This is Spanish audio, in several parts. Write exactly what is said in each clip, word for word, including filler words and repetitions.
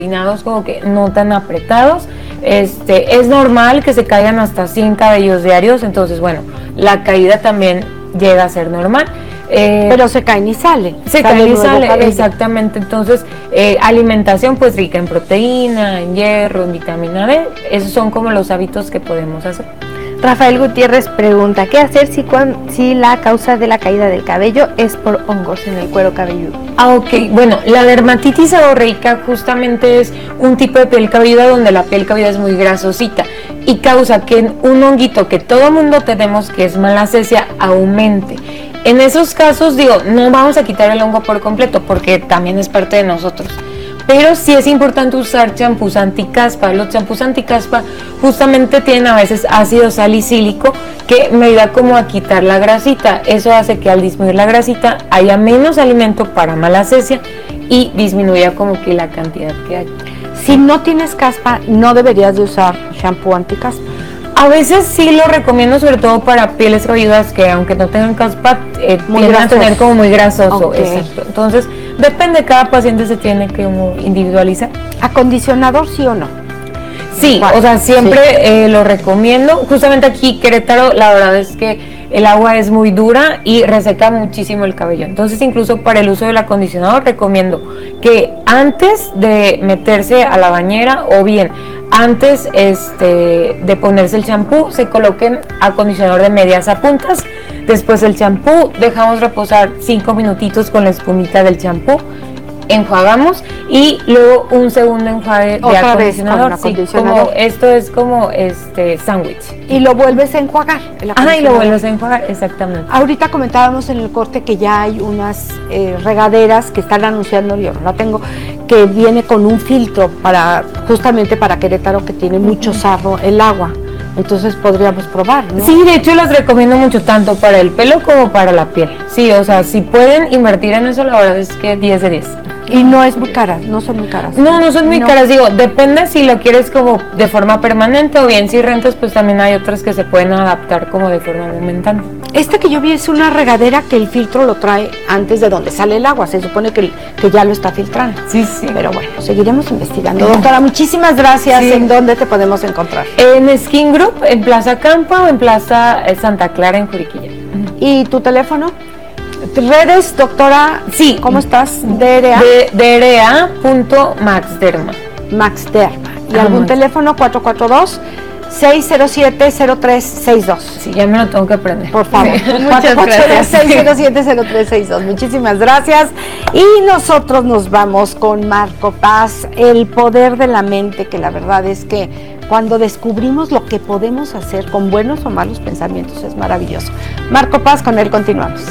peinados como que no tan apretados. Este, es normal que se caigan hasta cien cabellos diarios, entonces bueno, la caída también llega a ser normal. Eh, pero se caen y salen. Se caen y salen, exactamente. Entonces, eh, alimentación pues rica en proteína, en hierro, en vitamina D, esos son como los hábitos que podemos hacer. Rafael Gutiérrez pregunta, ¿qué hacer si, cuando, si la causa de la caída del cabello es por hongos en el cuero cabelludo? Ah, ok, bueno, la dermatitis seborreica justamente es un tipo de piel cabelluda donde la piel cabelluda es muy grasosita y causa que un honguito que todo mundo tenemos, que es malacesia, aumente. En esos casos, digo, no vamos a quitar el hongo por completo porque también es parte de nosotros. Pero sí es importante usar champús anticaspa. Los champús anticaspa justamente tienen a veces ácido salicílico que me ayuda como a quitar la grasita. Eso hace que al disminuir la grasita haya menos alimento para malacesia y disminuya como que la cantidad que hay. Si no tienes caspa, no deberías de usar shampoo anticaspa. A veces sí lo recomiendo, sobre todo para pieles cabelludas que aunque no tengan caspa, eh, tienden a tener como muy grasoso. Okay. Exacto. Entonces, depende, cada paciente se tiene que como individualizar. ¿Acondicionador sí o no? Sí, ¿cuál? O sea, siempre sí. eh, lo recomiendo. Justamente aquí Querétaro, la verdad es que el agua es muy dura y reseca muchísimo el cabello. Entonces, incluso para el uso del acondicionador, recomiendo que antes de meterse a la bañera o bien antes este, de ponerse el champú, se coloquen acondicionador de medias a puntas. Después el champú, dejamos reposar cinco minutitos con la espumita del champú, enjuagamos y luego un segundo enjuague de acondicionador. Sí, como esto es como este sándwich. Y lo vuelves a enjuagar. Ajá, y lo vuelves a enjuagar, exactamente. Ahorita comentábamos en el corte que ya hay unas eh, regaderas que están anunciando, yo no la tengo, que viene con un filtro para justamente para Querétaro, que tiene mucho sarro el agua. Entonces podríamos probar, ¿no? Sí, de hecho las recomiendo mucho, tanto para el pelo como para la piel. Sí, o sea, si pueden invertir en eso, la verdad es que diez de diez. Y no es muy cara, no son muy caras. No, no son muy no. caras, digo, depende si lo quieres como de forma permanente o bien si rentas, pues también hay otras que se pueden adaptar como de forma momentánea. Esta que yo vi es una regadera que el filtro lo trae antes de donde sale el agua, se supone que, que ya lo está filtrando. Sí, sí. Pero bueno, seguiremos investigando. Doctora, muchísimas gracias. Sí. ¿En dónde te podemos encontrar? En Skin Group, en Plaza Campa o en Plaza Santa Clara en Juriquilla. ¿Y tu teléfono? Redes, doctora, sí. ¿Cómo estás? D R A. D R A punto maxderma. Maxderma. ¿Y ah, algún Max. Teléfono? cuatro cuatro dos, seis cero siete, cero tres seis dos. Sí, ya me lo tengo que aprender. Por favor. Sí. Muchas gracias. seis cero siete, cero tres seis dos. Muchísimas gracias. Y nosotros nos vamos con Marco Paz, el poder de la mente, que la verdad es que cuando descubrimos lo que podemos hacer con buenos o malos pensamientos es maravilloso. Marco Paz, con él continuamos.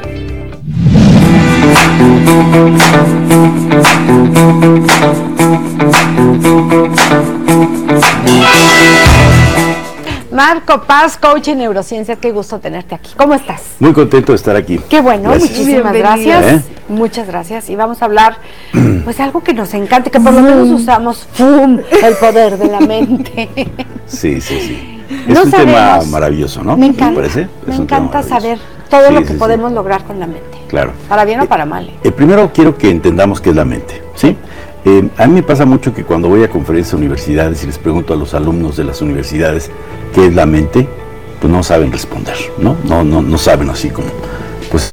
Marco Paz, coach en neurociencias, qué gusto tenerte aquí. ¿Cómo estás? Muy contento de estar aquí. Qué bueno, gracias. Muchísimas Bienvenido. gracias. ¿Eh? Muchas gracias. Y vamos a hablar, pues, algo que nos encanta, que por lo menos usamos, ¡fum!, el poder de la mente. Sí, sí, sí. Es No un sabemos. tema maravilloso, ¿no? Me encanta. ¿Me parece? Me Es un encanta tema saber todo sí, lo que sí, podemos sí. lograr con la mente. Claro. Para bien o Eh, para mal. Eh, primero quiero que entendamos qué es la mente, ¿sí? Eh, a mí me pasa mucho que cuando voy a conferencias a universidades y les pregunto a los alumnos de las universidades qué es la mente, pues no saben responder, ¿no? No, no, no saben así como, pues...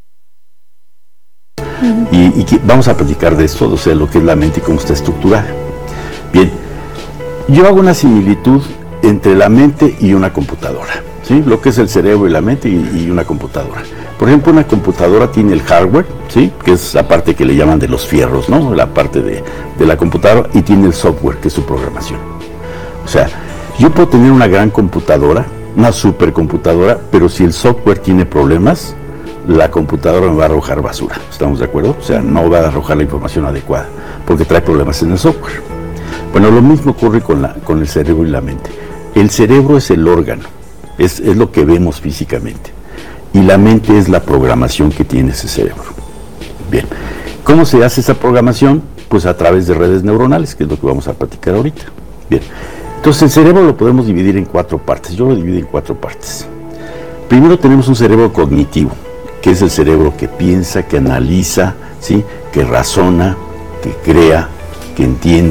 Uh-huh. Y, y que vamos a platicar de esto, o sea, lo que es la mente y cómo está estructurada. Bien, yo hago una similitud entre la mente y una computadora, ¿sí? Lo que es el cerebro y la mente y, y una computadora. Por ejemplo, una computadora tiene el hardware, ¿sí? Que es la parte que le llaman de los fierros, ¿no? La parte de, de la computadora, y tiene el software, que es su programación. O sea, yo puedo tener una gran computadora, una supercomputadora, pero si el software tiene problemas, la computadora me va a arrojar basura. ¿Estamos de acuerdo? O sea, no va a arrojar la información adecuada, porque trae problemas en el software. Bueno, lo mismo ocurre con, la, con el cerebro y la mente. El cerebro es el órgano, es, es lo que vemos físicamente. Y la mente es la programación que tiene ese cerebro. Bien, ¿cómo se hace esa programación? Pues a través de redes neuronales, que es lo que vamos a platicar ahorita. Bien, entonces el cerebro lo podemos dividir en cuatro partes. Yo lo divido en cuatro partes. Primero tenemos un cerebro cognitivo, que es el cerebro que piensa, que analiza, ¿sí? Que razona, que crea, que entiende